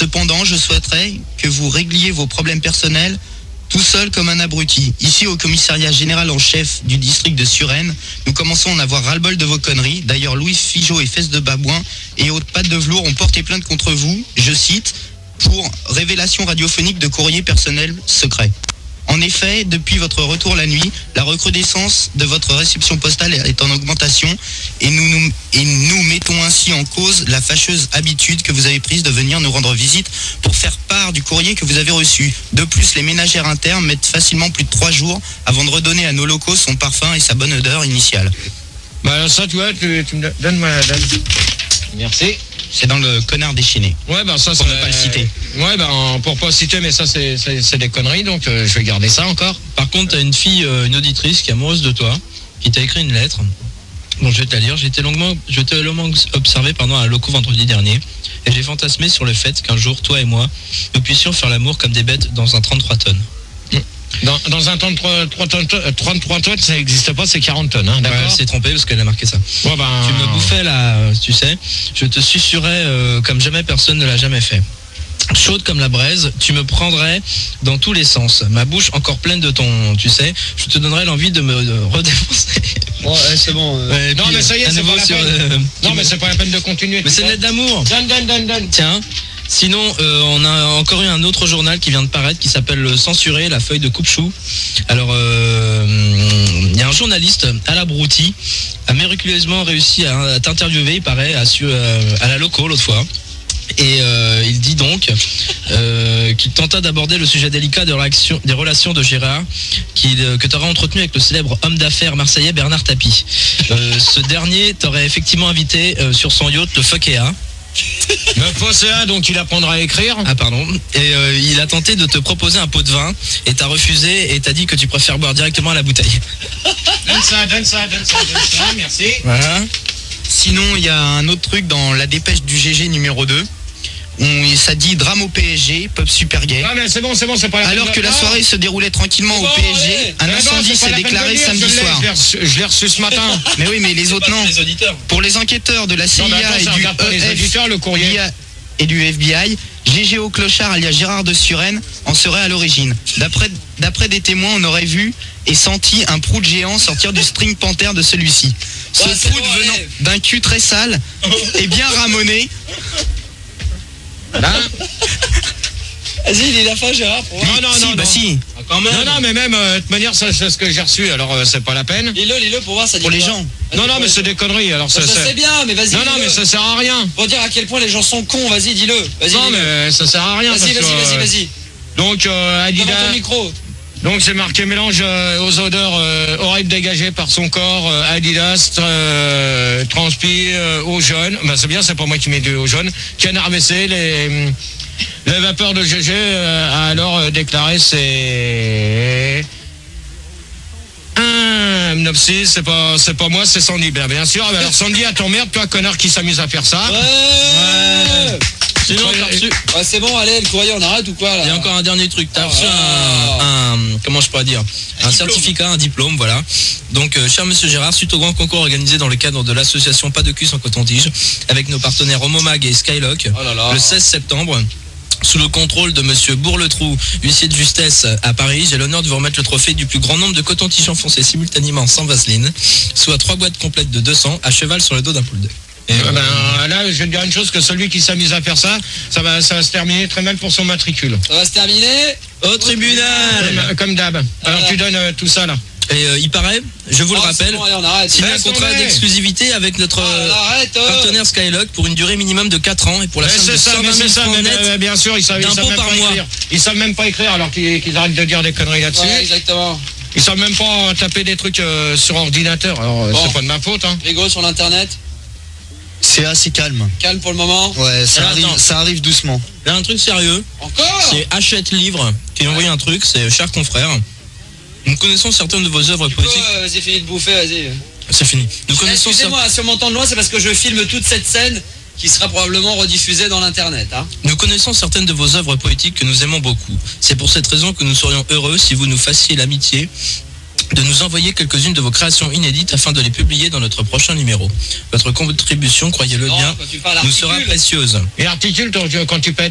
Cependant, je souhaiterais que vous régliez vos problèmes personnels tout seul comme un abruti. Ici, au commissariat général en chef du district de Suresnes, nous commençons à en avoir ras-le-bol de vos conneries. D'ailleurs, Louis Figeaud et Fesses de Babouin et Haute Patte de Velours ont porté plainte contre vous, je cite, pour révélation radiophonique de courrier personnel secret. En effet, depuis votre retour la nuit, la recrudescence de votre réception postale est en augmentation et nous mettons ainsi en cause la fâcheuse habitude que vous avez prise de venir nous rendre visite pour faire part du courrier que vous avez reçu. De plus, les ménagères internes mettent facilement plus de 3 jours avant de redonner à nos locaux son parfum et sa bonne odeur initiale. Bah alors ça, tu vois, tu me donnes-moi la date. Merci. C'est dans le connard déchaîné. Ouais, ben ça, pour ne pas le citer. Ouais, ben pour pas le citer, mais ça c'est des conneries, donc je vais garder ça encore. Par contre, t'as une fille, une auditrice qui est amoureuse de toi, qui t'a écrit une lettre. Bon, je vais te la lire. Je t'ai longuement observé pendant un loco vendredi dernier, et j'ai fantasmé sur le fait qu'un jour, toi et moi, nous puissions faire l'amour comme des bêtes dans un 33 tonnes. Dans un 33 tonnes, ça n'existe pas, c'est 40 tonnes, hein, d'accord. Ouais, elle s'est trompée parce qu'elle a marqué ça. Ouais, ben... Tu me bouffais là, tu sais, je te susurrais comme jamais personne ne l'a jamais fait. Chaude comme la braise, tu me prendrais dans tous les sens. Ma bouche encore pleine de ton, tu sais, je te donnerais l'envie de me redéfoncer. Ouais, c'est bon. Non, mais ça y est, c'est pas la peine. Non, mais c'est pas la peine de continuer. Mais c'est une lettre d'amour. Donne. Tiens. Sinon, on a encore eu un autre journal qui vient de paraître qui s'appelle Censuré, la feuille de coupe-chou. Alors, il y a un journaliste, Alabrouti, a miraculeusement réussi à t'interviewer, il paraît, à la loco l'autre fois. Et il dit donc qu'il tenta d'aborder le sujet délicat des relations de Gérard que tu auras entretenu avec le célèbre homme d'affaires marseillais Bernard Tapie. Ce dernier t'aurait effectivement invité sur son yacht le Fokea. Le Fokea, donc il apprendra à écrire. Ah pardon. Et il a tenté de te proposer un pot de vin et t'as refusé et t'as dit que tu préfères boire directement à la bouteille. Donne ça, merci. Voilà. Sinon, il y a un autre truc dans la dépêche du GG numéro 2. Ça dit drame au PSG, pub super gay. Ah mais c'est bon, c'est pas la Alors que la soirée se déroulait tranquillement au PSG, un incendie s'est déclaré samedi soir. Je l'ai reçu ce matin. Mais oui, mais les autres non. Les auditeurs. Pour les enquêteurs de la CIA et du FBI, GG au clochard alias Gérard de Suresnes en serait à l'origine. D'après des témoins, on aurait vu et senti un prout géant sortir du string panther de celui-ci. Ce prout venant d'un cul très sale et bien ramoné. Vas-y, il est la fin, Gérard. Non. Bah si. Quand même. Non, mais même, de toute manière, c'est ce que j'ai reçu, alors c'est pas la peine. Lis-le pour voir, ça dit pour les quoi. gens. Non, mais c'est des conneries, alors ça c'est bien, mais vas-y. Non, mais ça sert à rien. Pour dire à quel point les gens sont cons, vas-y, dis-le. Non, mais ça sert à rien. Vas-y. Donc, Adidas. Devant ton micro. Donc c'est marqué mélange aux odeurs horribles dégagées par son corps, Adidas, transpi, eau jaune. Bah c'est bien, c'est pas moi qui mets de eau jaune. Canard WC, les vapeurs de GG a alors déclaré c'est un Mnopsis, c'est pas moi, c'est Sandy, bien sûr. Alors Sandy, à ton merde, toi connard qui s'amuse à faire ça. Ouais. Sinon, t'as reçu. Ouais, c'est bon, allez, le courrier, on arrête ou quoi là? Il y a encore un dernier truc. T'as reçu un comment je pourrais dire, un certificat, un diplôme, voilà. Donc, cher Monsieur Gérard, suite au grand concours organisé dans le cadre de l'association Pas de cul sans coton-tige, avec nos partenaires Homomag et Skylock, le 16 septembre. Sous le contrôle de Monsieur Bourletrou, huissier de justesse à Paris, j'ai l'honneur de vous remettre le trophée du plus grand nombre de cotons-tiges enfoncés simultanément sans vaseline, soit 3 boîtes complètes de 200 à cheval sur le dos d'un poule d'œuf. Et là, je vais te dire une chose, que celui qui s'amuse à faire ça, ça va se terminer très mal pour son matricule. Ça va se terminer au tribunal. Comme d'hab. Alors tu donnes tout ça là. Et il paraît, je vous le rappelle, bon, allez, on arrête. signer un contrat d'exclusivité avec notre partenaire Skylock pour une durée minimum de 4 ans et pour la somme de 120 000 francs net bien sûr, ils savent même pas écrire. Ils savent même pas écrire alors qu'ils arrêtent de dire des conneries là-dessus. Ouais, exactement. Ils savent même pas taper des trucs sur ordinateur. Alors c'est pas de ma faute. Hein. Les gros sur l'internet. C'est assez calme. Calme pour le moment. Ouais, ça arrive doucement. Il y a un truc sérieux. Encore. C'est Hachette Livre qui a envoyé un truc, c'est cher confrère. Nous connaissons certaines de vos œuvres poétiques. Vas-y, fini de bouffer, vas-y. C'est fini. Nous connaissons. Excusez-moi, si on m'entend de loin, c'est parce que je filme toute cette scène qui sera probablement rediffusée dans l'internet. Hein. Nous connaissons certaines de vos œuvres poétiques que nous aimons beaucoup. C'est pour cette raison que nous serions heureux si vous nous fassiez l'amitié de nous envoyer quelques-unes de vos créations inédites afin de les publier dans notre prochain numéro. Votre contribution, croyez-le bien, nous sera précieuse. Et articule quand tu pètes.